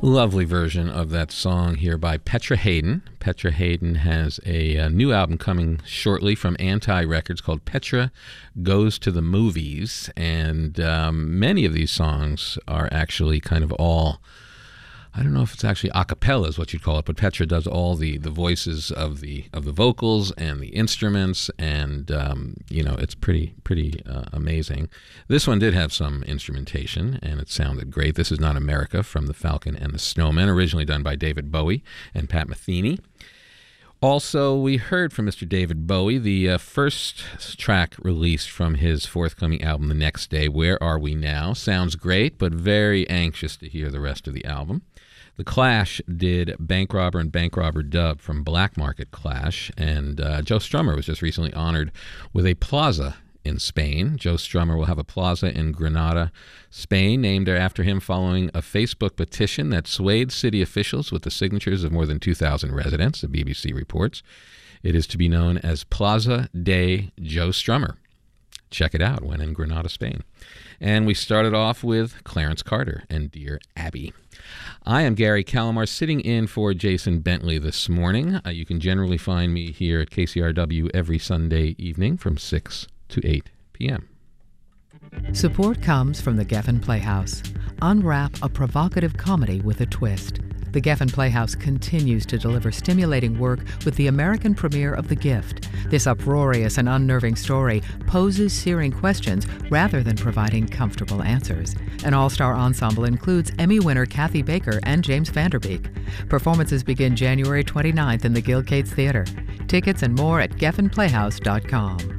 Lovely version of that song here by Petra Haden. Petra Haden has a new album coming shortly from Anti Records called Petra Goes to the Movies, and many of these songs are actually kind of all, I don't know if it's actually a cappella is what you'd call it, but Petra does all the voices of the vocals and the instruments, and it's pretty amazing. This one did have some instrumentation, and it sounded great. This is Not America from The Falcon and the Snowman, originally done by David Bowie and Pat Metheny. Also, we heard from Mr. David Bowie the first track released from his forthcoming album, The Next Day, Where Are We Now? Sounds great, but very anxious to hear the rest of the album. The Clash did Bank Robber and Bank Robber Dub from Black Market Clash, and Joe Strummer was just recently honored with a plaza in Spain. Joe Strummer will have a plaza in Granada, Spain, named after him following a Facebook petition that swayed city officials with the signatures of more than 2,000 residents, the BBC reports. It is to be known as Plaza de Joe Strummer. Check it out when in Granada, Spain. And we started off with Clarence Carter and Dear Abby. I am Gary Calamar, sitting in for Jason Bentley this morning. You can generally find me here at KCRW every Sunday evening from 6 to 8 p.m. Support comes from the Geffen Playhouse. Unwrap a provocative comedy with a twist. The Geffen Playhouse continues to deliver stimulating work with the American premiere of The Gift. This uproarious and unnerving story poses searing questions rather than providing comfortable answers. An all-star ensemble includes Emmy winner Kathy Baker and James Vanderbeek. Performances begin January 29th in the Gil Cates Theater. Tickets and more at geffenplayhouse.com.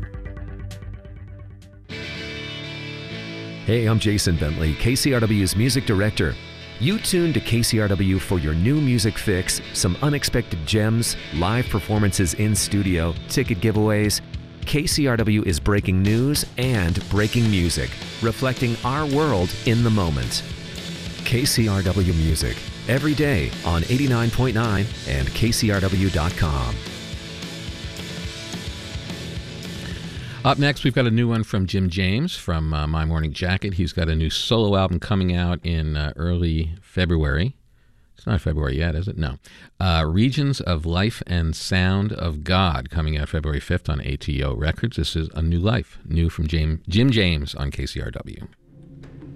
Hey, I'm Jason Bentley, KCRW's music director. You tune to KCRW for your new music fix, some unexpected gems, live performances in studio, ticket giveaways. KCRW is breaking news and breaking music, reflecting our world in the moment. KCRW Music, every day on 89.9 and KCRW.com. Up next, we've got a new one from Jim James from My Morning Jacket. He's got a new solo album coming out in early February. It's not February yet, is it? No. Regions of Life and Sound of God, coming out February 5th on ATO Records. This is A New Life, new from Jim James on KCRW.